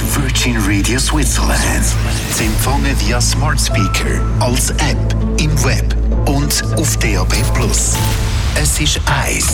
Virgin Radio Switzerland. Zu empfangen via Smart Speaker, als App, im Web und auf DAB+. Es ist 1